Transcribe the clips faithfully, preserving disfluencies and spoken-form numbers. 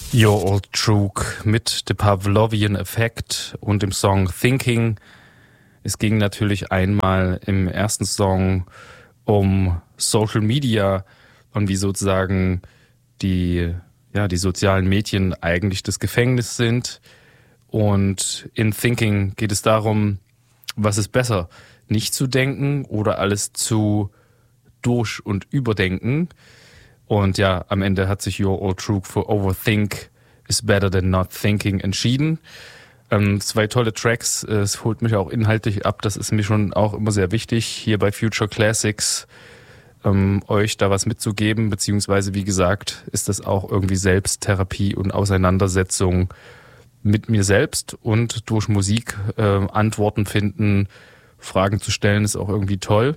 Your Old Trug mit The Pavlovian Effect und dem Song Thinking. Es ging natürlich einmal im ersten Song um Social Media und wie sozusagen die, ja, die sozialen Medien eigentlich das Gefängnis sind. Und in Thinking geht es darum, was ist besser, nicht zu denken oder alles zu durch- und überdenken. Und ja, am Ende hat sich Your Old Trug für Overthink is Better Than Not Thinking entschieden. Ähm, zwei tolle Tracks, es holt mich auch inhaltlich ab, das ist mir schon auch immer sehr wichtig, hier bei Future Classics ähm, euch da was mitzugeben, beziehungsweise wie gesagt, ist das auch irgendwie Selbsttherapie und Auseinandersetzung mit mir selbst und durch Musik äh, Antworten finden, Fragen zu stellen, ist auch irgendwie toll.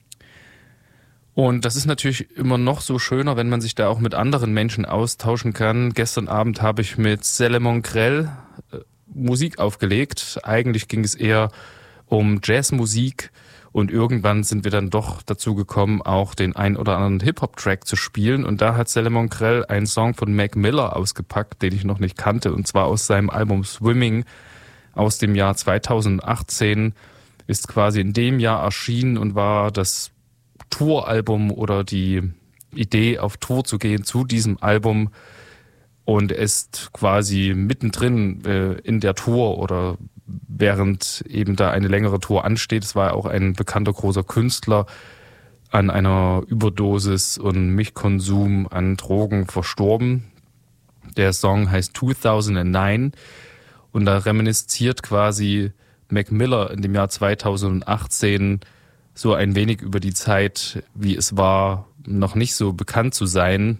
Und das ist natürlich immer noch so schöner, wenn man sich da auch mit anderen Menschen austauschen kann. Gestern Abend habe ich mit Selemon Grell äh, Musik aufgelegt. Eigentlich ging es eher um Jazzmusik und irgendwann sind wir dann doch dazu gekommen, auch den ein oder anderen Hip-Hop-Track zu spielen. Und da hat Selemon Grell einen Song von Mac Miller ausgepackt, den ich noch nicht kannte, und zwar aus seinem Album Swimming aus dem Jahr zweitausendachtzehn. Ist quasi in dem Jahr erschienen und war das Touralbum oder die Idee, auf Tour zu gehen zu diesem Album, und ist quasi mittendrin äh, in der Tour oder während eben da eine längere Tour ansteht. Es war auch ein bekannter großer Künstler, an einer Überdosis und Milchkonsum an Drogen verstorben. Der Song heißt zweitausendneun und da reminisziert quasi Mac Miller in dem Jahr zweitausendachtzehn so ein wenig über die Zeit, wie es war, noch nicht so bekannt zu sein.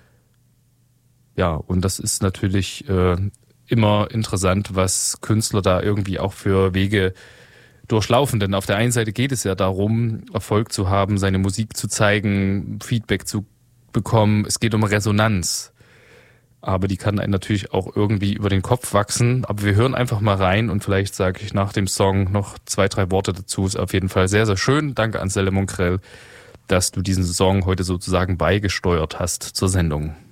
Ja, und das ist natürlich äh, immer interessant, was Künstler da irgendwie auch für Wege durchlaufen. Denn auf der einen Seite geht es ja darum, Erfolg zu haben, seine Musik zu zeigen, Feedback zu bekommen. Es geht um Resonanz. Aber die kann einem natürlich auch irgendwie über den Kopf wachsen. Aber wir hören einfach mal rein und vielleicht sage ich nach dem Song noch zwei, drei Worte dazu. Ist auf jeden Fall sehr, sehr schön. Danke an Selemon Grell, dass du diesen Song heute sozusagen beigesteuert hast zur Sendung.